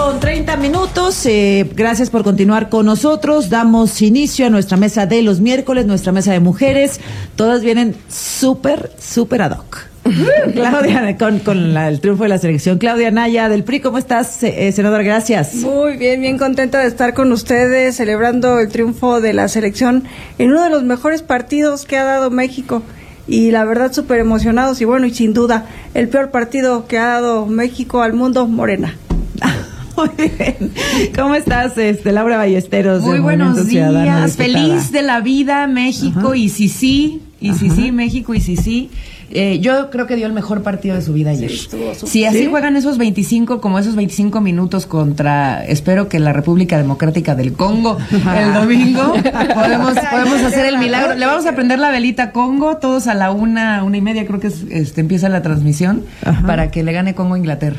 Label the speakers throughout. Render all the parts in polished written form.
Speaker 1: 8:30. Gracias por continuar con nosotros. Damos inicio a nuestra mesa de los miércoles, nuestra mesa de mujeres. Todas vienen súper ad hoc. Claudia, con el triunfo de la selección. Claudia Naya del PRI, ¿cómo estás, senadora? Gracias.
Speaker 2: Muy bien contenta de estar con ustedes celebrando el triunfo de la selección en uno de los mejores partidos que ha dado México. Y la verdad súper emocionados y bueno, y sin duda el peor partido que ha dado México al mundo, Morena.
Speaker 1: Muy bien. ¿Cómo estás, Laura Ballesteros?
Speaker 3: Muy buenos días, feliz de la vida, México. Ajá. Y sí, México, y sí. Yo creo que dio el mejor partido de su vida ayer. Si así juegan esos 25 minutos contra, espero que la República Democrática del Congo el domingo, podemos hacer el milagro. Le vamos a prender la velita a Congo, todos a la 1:30, creo que empieza la transmisión, para que le gane Congo a Inglaterra.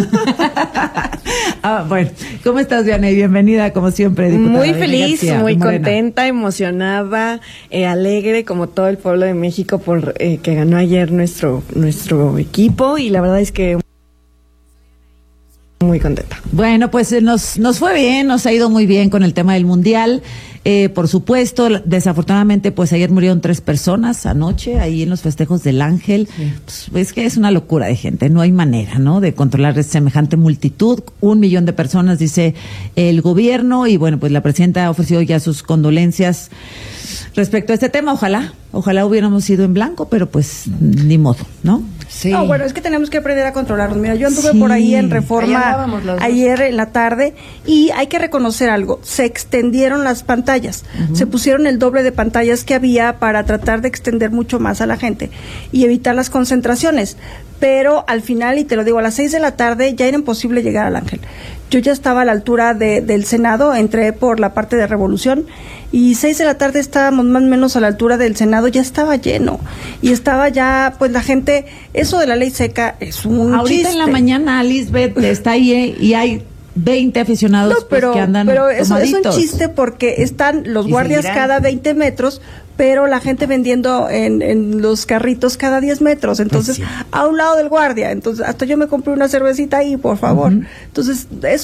Speaker 1: Bueno, ¿cómo estás, Vianey? Bienvenida, como siempre, diputada.
Speaker 4: Muy feliz,
Speaker 1: García,
Speaker 4: muy
Speaker 1: Morena.
Speaker 4: Contenta, emocionada, alegre, como todo el pueblo de México por que ganó ayer nuestro equipo, y la verdad es que muy contenta.
Speaker 1: Bueno, pues nos fue bien, nos ha ido muy bien con el tema del Mundial. Por supuesto, desafortunadamente, pues ayer murieron 3 personas anoche, ahí en los festejos del Ángel. Sí. Pues, es que es una locura de gente, no hay manera, ¿no?, de controlar semejante multitud. 1 millón de personas, dice el gobierno, y bueno, pues la presidenta ha ofrecido ya sus condolencias respecto a este tema. Ojalá hubiéramos ido en blanco, pero pues ni modo, ¿no?
Speaker 2: Sí. No, bueno, es que tenemos que aprender a controlarnos. Mira, yo anduve por ahí en Reforma ayer en la tarde, y hay que reconocer algo: se extendieron las pantallas, se pusieron el doble de pantallas que había para tratar de extender mucho más a la gente y evitar las concentraciones. Pero al final, y te lo digo, a las 6 de la tarde ya era imposible llegar al Ángel. Yo ya estaba a la altura del Senado, entré por la parte de Revolución, y 6 de la tarde estábamos más o menos a la altura del Senado, ya estaba lleno, y estaba ya, pues la gente, eso de la ley seca es un
Speaker 1: ahorita
Speaker 2: chiste.
Speaker 1: En la mañana, Lisbeth está ahí y hay 20 aficionados que andan
Speaker 2: pero eso es un
Speaker 1: tomaditos.
Speaker 2: chiste, porque están los guardias cada 20 metros, pero la gente vendiendo en los carritos cada 10 metros, entonces a un lado del guardia. Entonces hasta yo me compré una cervecita ahí, por favor. Entonces